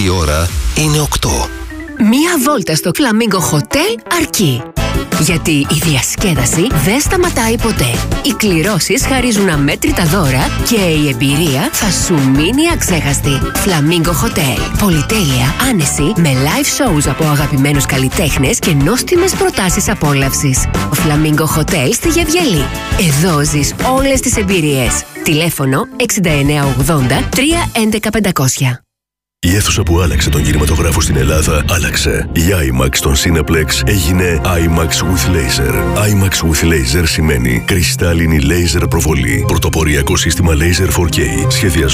η ώρα είναι 8. Μία βόλτα στο Flamingo Hotel αρκεί. Γιατί η διασκέδαση δεν σταματάει ποτέ. Οι κληρώσεις χαρίζουν αμέτρητα δώρα και η εμπειρία θα σου μείνει αξέχαστη. Flamingo Hotel. Πολυτέλεια, άνεση, με live shows από αγαπημένους καλλιτέχνες και νόστιμες προτάσεις απόλαυσης. Flamingo Hotel στη Γεβγελή. Εδώ ζεις όλες τις εμπειρίες. Τηλέφωνο 6980 311 500. Η αίθουσα που άλλαξε τον κινηματογράφο στην Ελλάδα άλλαξε. Η IMAX στον Cineplex έγινε IMAX with Laser. IMAX with Laser σημαίνει κρυστάλλινη laser προβολή. Πρωτοποριακό σύστημα Laser 4K. Σχεδιασμό